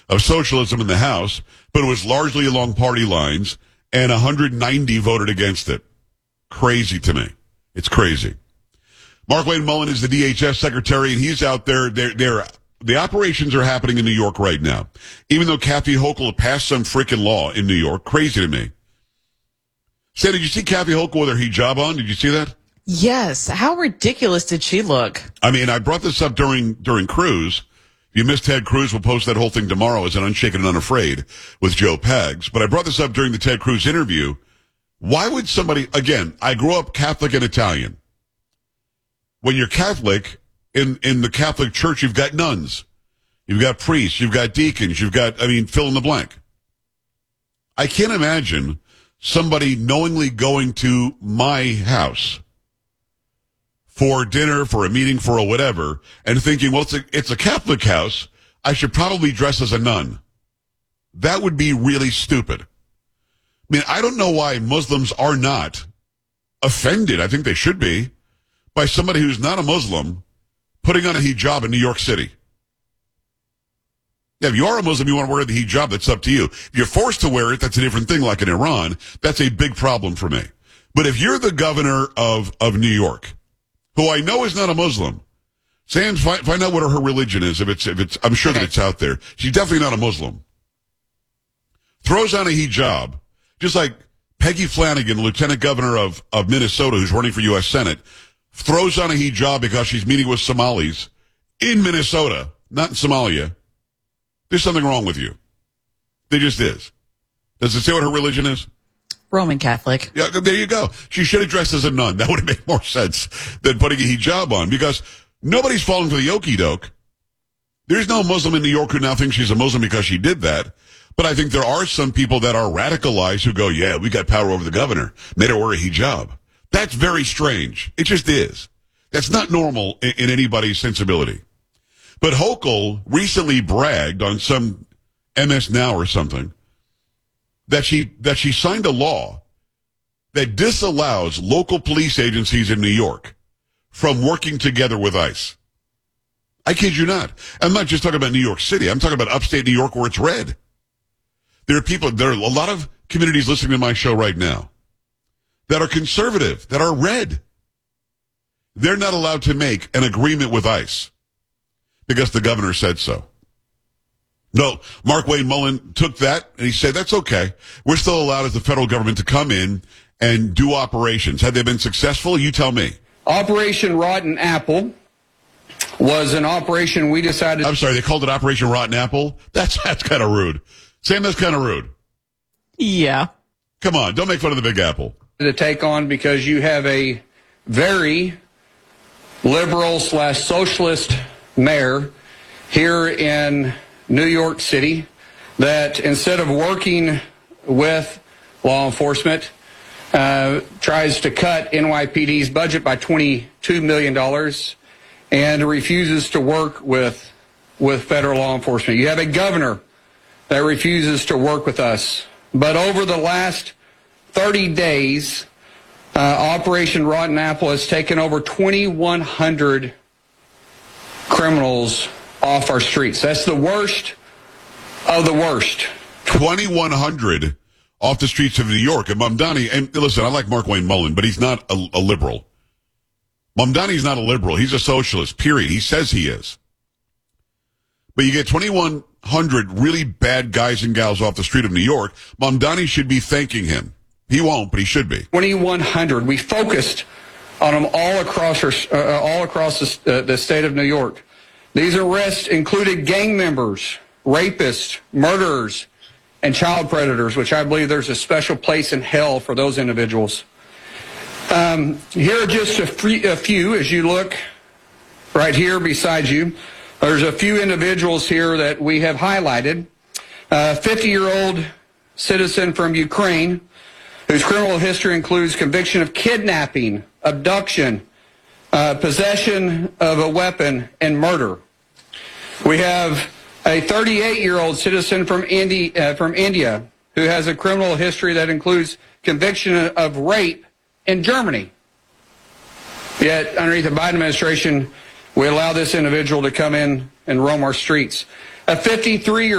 of socialism in the House, but it was largely along party lines, and 190 voted against it. Crazy to me. It's crazy. Markwayne Mullin is the DHS secretary, and he's out there. The operations are happening in New York right now. Even though Kathy Hochul passed some freaking law in New York. Crazy to me. Say, did you see Kathy Hochul with her hijab on? Did you see that? Yes. How ridiculous did she look? I mean, I brought this up during Cruz. If you missed Ted Cruz, we'll post that whole thing tomorrow as an Unshaken and Unafraid with Joe Pags. But I brought this up during the Ted Cruz interview. Why would somebody, again, I grew up Catholic and Italian. When you're Catholic, in the Catholic Church, you've got nuns. You've got priests. You've got deacons. You've got, fill in the blank. I can't imagine somebody knowingly going to my house for dinner, for a meeting, for a whatever, and thinking, well, it's a Catholic house. I should probably dress as a nun. That would be really stupid. I mean, I don't know why Muslims are not offended. I think they should be by somebody who's not a Muslim putting on a hijab in New York City. Yeah, if you are a Muslim, you want to wear the hijab, that's up to you. If you're forced to wear it, that's a different thing, like in Iran. That's a big problem for me. But if you're the governor of New York, who I know is not a Muslim, Sam, find out what her religion is. If it's, I'm sure that it's out there. She's definitely not a Muslim. Throws on a hijab, just like Peggy Flanagan, lieutenant governor of Minnesota, who's running for U.S. Senate, throws on a hijab because she's meeting with Somalis in Minnesota, not in Somalia. There's something wrong with you. There just is. Does it say what her religion is? Roman Catholic. Yeah, there you go. She should have dressed as a nun. That would have made more sense than putting a hijab on, because nobody's falling for the okie-doke. There's no Muslim in New York who now thinks she's a Muslim because she did that. But I think there are some people that are radicalized who go, yeah, we got power over the governor. Made her wear a hijab. That's very strange. It just is. That's not normal in anybody's sensibility. But Hochul recently bragged on some MS Now or something that she signed a law that disallows local police agencies in New York from working together with ICE. I kid you not. I'm not just talking about New York City. I'm talking about upstate New York where it's red. There are a lot of communities listening to my show right now that are conservative, that are red. They're not allowed to make an agreement with ICE because the governor said so. No, Markwayne Mullin took that and he said, that's okay. We're still allowed as the federal government to come in and do operations. Had they been successful? You tell me. Operation Rotten Apple was an operation we decided... I'm sorry, they called it Operation Rotten Apple? That's kind of rude. Sam, that's kind of rude. Yeah. Come on, don't make fun of the Big Apple. ...to take on because you have a very liberal/socialist mayor here in New York City that instead of working with law enforcement tries to cut NYPD's budget by $22 million and refuses to work with federal law enforcement. You have a governor that refuses to work with us. But over the last 30 days, Operation Rotten Apple has taken over 2,100 criminals off our streets. That's the worst of the worst. 2,100 off the streets of New York. And Mamdani, and listen, I like Markwayne Mullin, but he's not a liberal. Mamdani's not a liberal. He's a socialist, period. He says he is. But you get 2,100 really bad guys and gals off the street of New York. Mamdani should be thanking him. He won't, but he should be. 2,100. We focused on them all across the state of New York. These arrests included gang members, rapists, murderers, and child predators, which I believe there's a special place in hell for those individuals. Here are just a few. As you look right here beside you, there's a few individuals here that we have highlighted. 50-year-old citizen from Ukraine whose criminal history includes conviction of kidnapping, abduction, possession of a weapon, and murder. We have a 38-year-old citizen from India who has a criminal history that includes conviction of rape in Germany. Yet, underneath the Biden administration, we allow this individual to come in and roam our streets. A 53-year-old